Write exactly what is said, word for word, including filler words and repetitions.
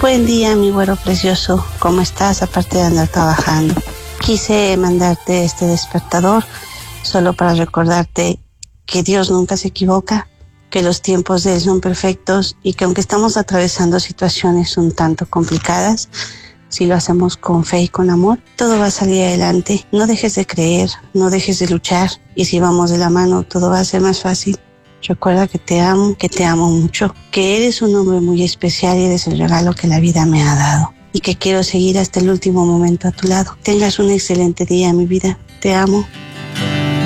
Buen día, mi güero precioso. ¿Cómo estás? Aparte de andar trabajando. Quise mandarte este despertador solo para recordarte que Dios nunca se equivoca, que los tiempos de Él son perfectos y que aunque estamos atravesando situaciones un tanto complicadas, si lo hacemos con fe y con amor, todo va a salir adelante. No dejes de creer, no dejes de luchar, y si vamos de la mano, todo va a ser más fácil. Recuerda que te amo, que te amo mucho, que eres un hombre muy especial y eres el regalo que la vida me ha dado, y que quiero seguir hasta el último momento a tu lado. Tengas un excelente día, mi vida. Te amo.